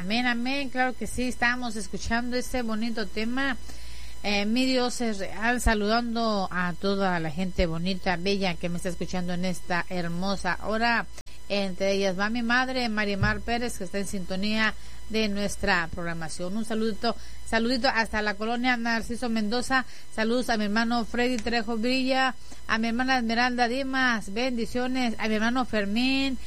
Amén, amén, claro que sí, estamos escuchando este bonito tema. Mi Dios es real, saludando a toda la gente bonita, bella que me está escuchando en esta hermosa hora. Entre ellas va mi madre, Marimar Pérez, que está en sintonía de nuestra programación. Un saludito hasta la colonia Narciso Mendoza. Saludos a mi hermano Freddy Trejo Villa, a mi hermana Esmeralda Dimas, bendiciones, a mi hermano Fermín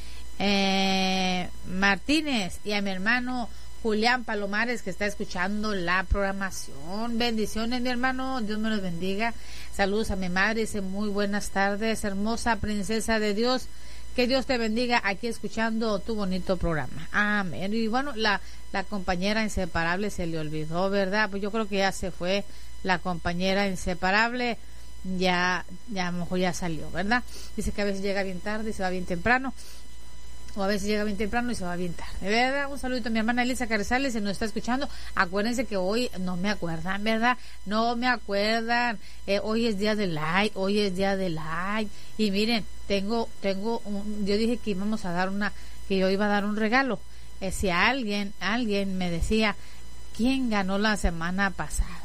Martínez y a mi hermano Julián Palomares, que está escuchando la programación. Bendiciones, mi hermano, Dios me los bendiga. Saludos a mi madre, dice muy buenas tardes, hermosa princesa de Dios, que Dios te bendiga aquí escuchando tu bonito programa. Amén. Y bueno, la compañera inseparable se le olvidó, ¿verdad? Pues yo creo que ya se fue la compañera inseparable, ya a lo mejor ya salió, ¿verdad? Dice que a veces llega bien tarde y se va bien temprano, o a veces llega bien temprano y se va bien tarde, ¿verdad? Un saludito a mi hermana Elisa Carrizales, se nos está escuchando. Acuérdense que hoy no me acuerdan, ¿verdad? No me acuerdan. Hoy es día de like, y miren, yo dije que íbamos a dar que yo iba a dar un regalo. Si alguien me decía, ¿quién ganó la semana pasada?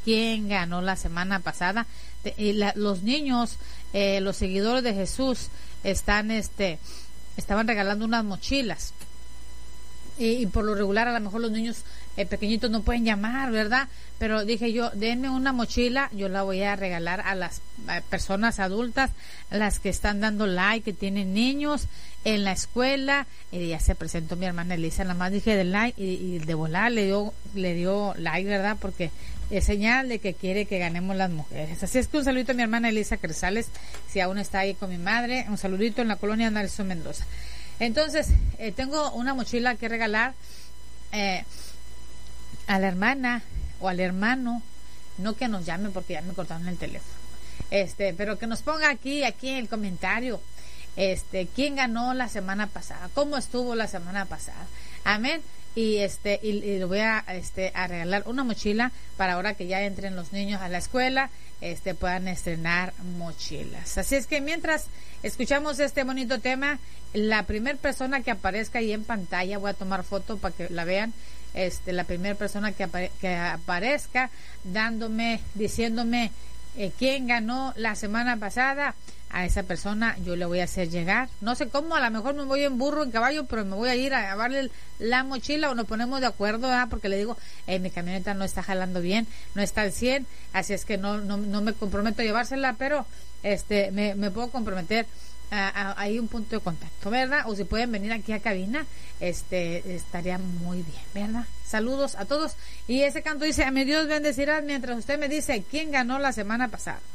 Los niños, los seguidores de Jesús estaban regalando unas mochilas, y por lo regular a lo mejor los niños pequeñitos no pueden llamar, ¿verdad? Pero dije yo, denme una mochila, yo la voy a regalar a las personas adultas, las que están dando like, que tienen niños en la escuela. Y ya se presentó mi hermana Elisa, nada más dije de like y de volar le dio like, ¿verdad? Porque es señal de que quiere que ganemos las mujeres. Así es que un saludito a mi hermana Elisa Carrizales, si aún está ahí con mi madre, un saludito en la colonia Narciso Mendoza. Entonces, tengo una mochila que regalar a la hermana o al hermano, no que nos llame porque ya me cortaron el teléfono, pero que nos ponga aquí en el comentario, quién ganó la semana pasada, cómo estuvo la semana pasada. Amén. Y le voy a regalar una mochila para ahora que ya entren los niños a la escuela, puedan estrenar mochilas. Así es que mientras escuchamos este bonito tema, la primera persona que aparezca ahí en pantalla, voy a tomar foto para que la vean, la primera persona que aparezca diciéndome quién ganó la semana pasada, a esa persona yo le voy a hacer llegar, no sé cómo, a lo mejor me voy en burro, en caballo, pero me voy a ir a darle la mochila, o nos ponemos de acuerdo, ¿verdad? Porque le digo, mi camioneta no está jalando bien, no está al 100, así es que no me comprometo a llevársela, pero me puedo comprometer hay un punto de contacto, ¿verdad? O si pueden venir aquí a cabina, estaría muy bien, ¿verdad? Saludos a todos. Y ese canto dice, a mi Dios bendecirás, mientras usted me dice quién ganó la semana pasada.